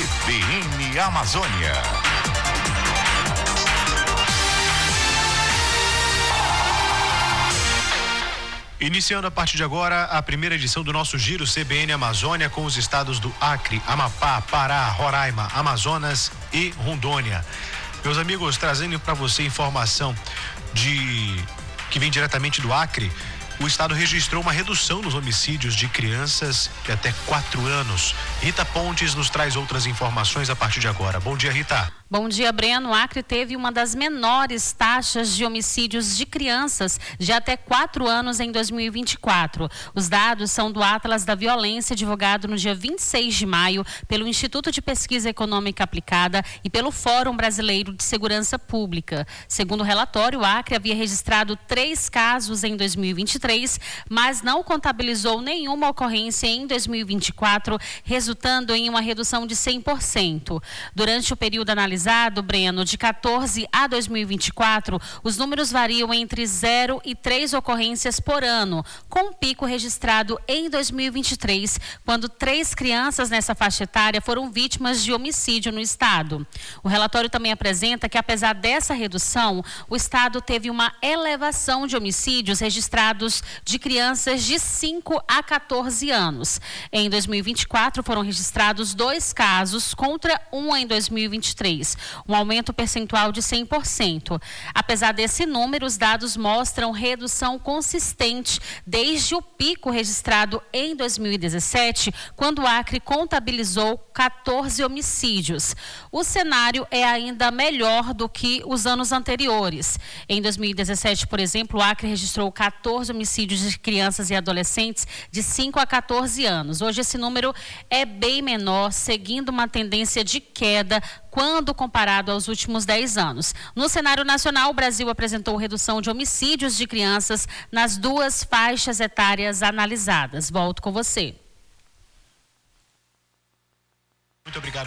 CBN Amazônia. Iniciando a partir de agora a primeira edição do nosso Giro CBN Amazônia com os estados do Acre, Amapá, Pará, Roraima, Amazonas e Rondônia. Meus amigos, trazendo para você informação que vem diretamente do Acre. O estado registrou uma redução nos homicídios de crianças de até 4 anos. Rita Pontes nos traz outras informações a partir de agora. Bom dia, Rita. Bom dia, Breno. O Acre teve uma das menores taxas de homicídios de crianças de até 4 anos em 2024. Os dados são do Atlas da Violência, divulgado no dia 26 de maio pelo Instituto de Pesquisa Econômica Aplicada e pelo Fórum Brasileiro de Segurança Pública. Segundo o relatório, o Acre havia registrado 3 casos em 2023, mas não contabilizou nenhuma ocorrência em 2024, resultando em uma redução de 100%. Durante o período analisado, Breno, de 14 a 2024, os números variam entre 0 e 3 ocorrências por ano, com um pico registrado em 2023, quando 3 crianças nessa faixa etária foram vítimas de homicídio no estado. O relatório também apresenta que, apesar dessa redução, o estado teve uma elevação de homicídios registrados de crianças de 5 a 14 anos. Em 2024, foram registrados 2 casos contra 1 em 2023. Um aumento percentual de 100%. Apesar desse número, os dados mostram redução consistente desde o pico registrado em 2017, quando o Acre contabilizou 14 homicídios. O cenário é ainda melhor do que os anos anteriores. Em 2017, por exemplo, o Acre registrou 14 homicídios de crianças e adolescentes de 5 a 14 anos. Hoje esse número é bem menor, seguindo uma tendência de queda quando comparado aos últimos 10 anos. No cenário nacional, o Brasil apresentou redução de homicídios de crianças nas 2 faixas etárias analisadas. Volto com você. Muito obrigado.